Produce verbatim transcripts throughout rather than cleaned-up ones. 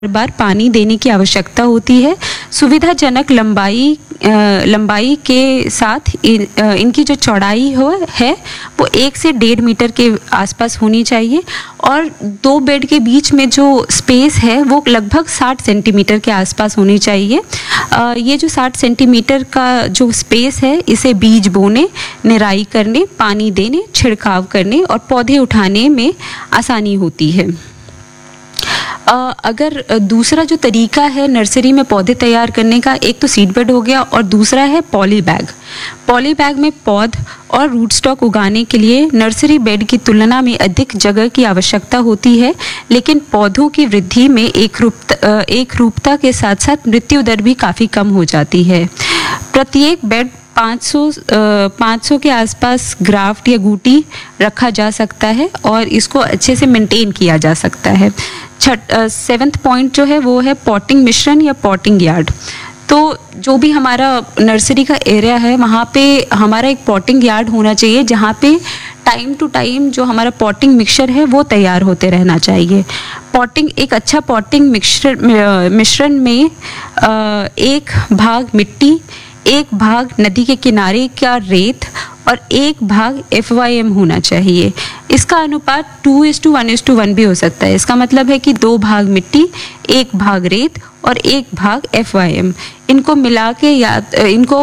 बार पानी देने की आवश्यकता होती है। सुविधाजनक लंबाई लंबाई के साथ इन, इनकी जो चौड़ाई हो है वो एक से डेढ़ मीटर के आसपास होनी चाहिए और दो बेड के बीच में जो स्पेस है वो लगभग साठ सेंटीमीटर के आसपास होनी चाहिए। ये जो साठ सेंटीमीटर का जो स्पेस है इसे बीज बोने, निराई करने, पानी देने, छिड़काव करने और पौधे उठाने में आसानी होती है। Uh, अगर दूसरा जो तरीका है नर्सरी में पौधे तैयार करने का, एक तो सीड बेड हो गया और दूसरा है पॉली बैग। पॉली बैग में पौध और रूट स्टॉक उगाने के लिए नर्सरी बेड की तुलना में अधिक जगह की आवश्यकता होती है, लेकिन पौधों की वृद्धि में एक रूपता एक रूपता के साथ साथ मृत्यु दर भी काफ़ी कम हो जाती है। प्रत्येक बेड पाँच सौ के आसपास ग्राफ्ट या गूटी रखा जा सकता है और इसको अच्छे से मेंटेन किया जा सकता है। छठ सेवन्थ पॉइंट जो है वो है पॉटिंग मिश्रण या पॉटिंग यार्ड। तो जो भी हमारा नर्सरी का एरिया है वहाँ पे हमारा एक पॉटिंग यार्ड होना चाहिए जहाँ पे टाइम टू टाइम जो हमारा पॉटिंग मिक्सचर है वो तैयार होते रहना चाहिए। पॉटिंग एक अच्छा पॉटिंग मिक्सचर मिश्रण में एक भाग मिट्टी, एक भाग नदी के किनारे का रेत और एक भाग एफ वाई एम होना चाहिए। इसका अनुपात two is to one is to one भी हो सकता है। इसका मतलब है कि दो भाग मिट्टी, एक भाग रेत और एक भाग एफ वाई एम, इनको मिला के या इनको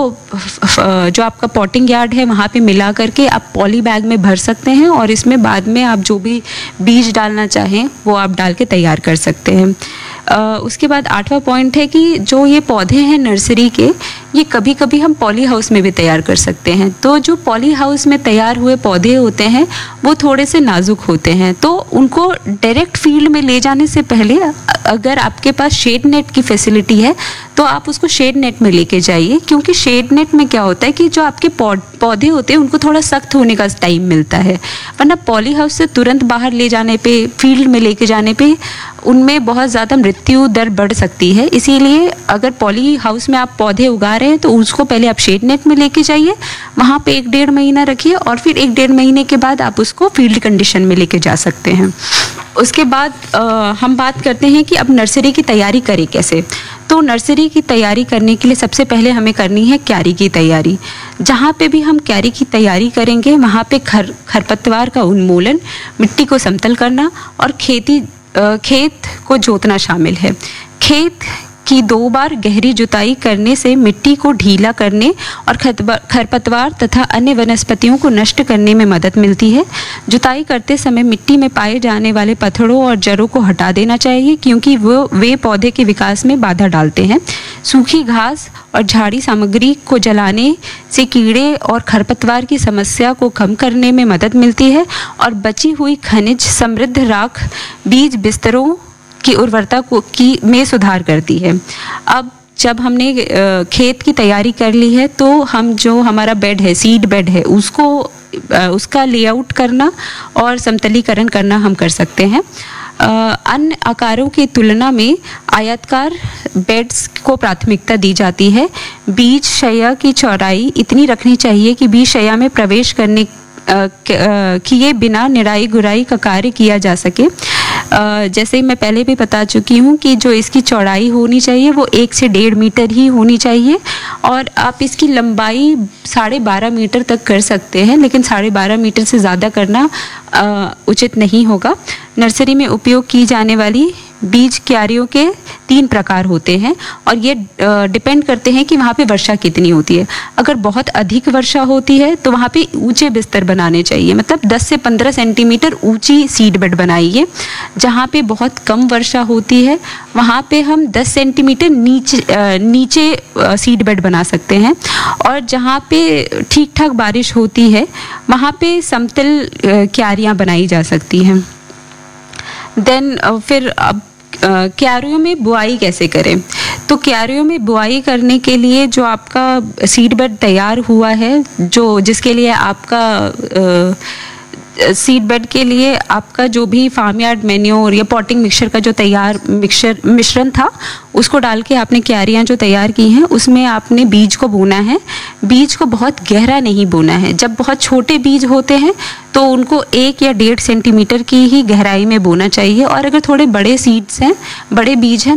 जो आपका पॉटिंग यार्ड है वहाँ पे मिला करके आप पॉली बैग में भर सकते हैं और इसमें बाद में आप जो भी बीज डालना चाहें वो आप डाल के तैयार कर सकते हैं। Uh, उसके बाद आठवां पॉइंट है कि जो ये पौधे हैं नर्सरी के, ये कभी कभी हम पॉली हाउस में भी तैयार कर सकते हैं। तो जो पॉली हाउस में तैयार हुए पौधे होते हैं वो थोड़े से नाजुक होते हैं, तो उनको डायरेक्ट फील्ड में ले जाने से पहले अगर आपके पास शेड नेट की फैसिलिटी है तो आप उसको शेड नेट में लेके जाइए, क्योंकि शेड नेट में क्या होता है कि जो आपके पौधे होते हैं उनको थोड़ा सख्त होने का टाइम मिलता है, वरना पॉली हाउस से तुरंत बाहर ले जाने पे, फील्ड में लेके जाने पे उनमें बहुत ज़्यादा मृत्यु दर बढ़ सकती है। इसीलिए अगर पॉली हाउस में आप पौधे उगा रहे हैं तो उसको पहले आप शेड नेट में लेके जाइए, वहाँ पे एक डेढ़ महीना रखिए और फिर एक डेढ़ महीने के बाद आप उसको फील्ड कंडीशन में लेके जा सकते हैं। उसके बाद आ, हम बात करते हैं कि अब नर्सरी की तैयारी करें कैसे। तो नर्सरी की तैयारी करने के लिए सबसे पहले हमें करनी है क्यारी की तैयारी। जहाँ पे भी हम क्यारी की तैयारी करेंगे वहाँ पे खर खरपतवार का उन्मूलन, मिट्टी को समतल करना और खेती खेत को जोतना शामिल है। खेत की दो बार गहरी जुताई करने से मिट्टी को ढीला करने और खरपतवार तथा अन्य वनस्पतियों को नष्ट करने में मदद मिलती है। जुताई करते समय मिट्टी में पाए जाने वाले पत्थरों और जड़ों को हटा देना चाहिए, क्योंकि वो वे पौधे के विकास में बाधा डालते हैं। सूखी घास और झाड़ी सामग्री को जलाने से कीड़े और खरपतवार की समस्या को कम करने में मदद मिलती है और बची हुई खनिज समृद्ध राख बीज बिस्तरों की उर्वरता को की में सुधार करती है। अब जब हमने खेत की तैयारी कर ली है तो हम जो हमारा बेड है, सीड बेड है, उसको उसका लेआउट करना और समतलीकरण करना हम कर सकते हैं। अन्य आकारों की तुलना में आयताकार बेड्स को प्राथमिकता दी जाती है। बीज शैया की चौड़ाई इतनी रखनी चाहिए कि बीज शैया में प्रवेश करने किए बिना निराई गुराई का कार्य किया जा सके। जैसे मैं पहले भी बता चुकी हूँ कि जो इसकी चौड़ाई होनी चाहिए वो एक से डेढ़ मीटर ही होनी चाहिए और आप इसकी लंबाई साढ़े बारह मीटर तक कर सकते हैं, लेकिन साढ़े बारह मीटर से ज़्यादा करना आ, उचित नहीं होगा। नर्सरी में उपयोग की जाने वाली बीज क्यारियों के तीन प्रकार होते हैं और ये डिपेंड करते हैं कि वहाँ पे वर्षा कितनी होती है। अगर बहुत अधिक वर्षा होती है तो वहाँ पे ऊंचे बिस्तर बनाने चाहिए, मतलब दस से पंद्रह सेंटीमीटर ऊंची सीड बेड बनाइए। जहाँ पे बहुत कम वर्षा होती है वहाँ पे हम दस सेंटीमीटर नीचे नीचे सीड बेड बना सकते हैं और जहाँ पे ठीक ठाक बारिश होती है वहाँ पे समतल क्यारियाँ बनाई जा सकती हैं। देन फिर अब क्यारियों में बुआई कैसे करें। तो क्यारियों में बुआई करने के लिए जो आपका सीड बेड तैयार हुआ है, जो जिसके लिए आपका सीड बेड के लिए आपका जो भी फार्म यार्ड मैन्योर या पॉटिंग मिक्सचर का जो तैयार मिक्सचर मिश्रण था उसको डाल के आपने क्यारियाँ जो तैयार की हैं उसमें आपने बीज को बोना है। बीज को बहुत गहरा नहीं बोना है। जब बहुत छोटे बीज होते हैं तो उनको एक या डेढ़ सेंटीमीटर की ही गहराई में बोना चाहिए, और अगर थोड़े बड़े सीड्स हैं, बड़े बीज हैं,